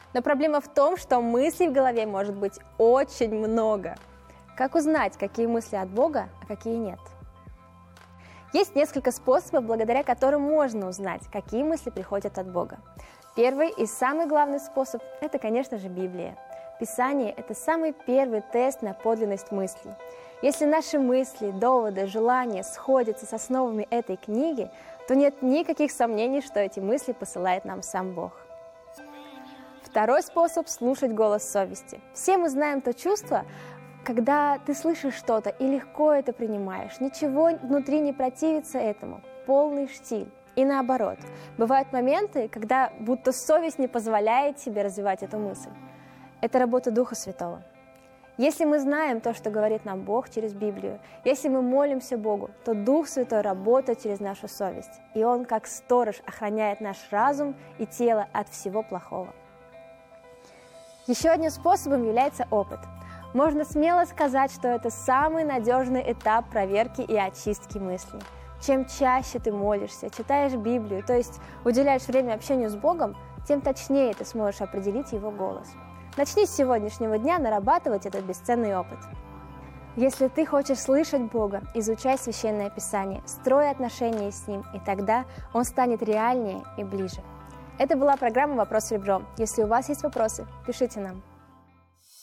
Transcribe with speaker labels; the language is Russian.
Speaker 1: Но проблема в том, что мыслей в голове может быть очень много. Как узнать, какие мысли от Бога, а какие нет? Есть несколько способов, благодаря которым можно узнать, какие мысли приходят от Бога. Первый и самый главный способ – это, конечно же, Библия. Писание – это самый первый тест на подлинность мыслей. Если наши мысли, доводы, желания сходятся с основами этой книги, то нет никаких сомнений, что эти мысли посылает нам сам Бог. Второй способ – слушать голос совести. Все мы знаем то чувство, когда ты слышишь что-то и легко это принимаешь, ничего внутри не противится этому, полный штиль. И наоборот, бывают моменты, когда будто совесть не позволяет тебе развивать эту мысль. Это работа Духа Святого. Если мы знаем то, что говорит нам Бог через Библию, если мы молимся Богу, то Дух Святой работает через нашу совесть, и Он, как сторож, охраняет наш разум и тело от всего плохого. Еще одним способом является опыт. Можно смело сказать, что это самый надежный этап проверки и очистки мыслей. Чем чаще ты молишься, читаешь Библию, то есть уделяешь время общению с Богом, тем точнее ты сможешь определить Его голос. Начни с сегодняшнего дня нарабатывать этот бесценный опыт. Если ты хочешь слышать Бога, изучай Священное Писание, строй отношения с Ним, и тогда Он станет реальнее и ближе. Это была программа «Вопрос в ребро». Если у вас есть вопросы, пишите нам.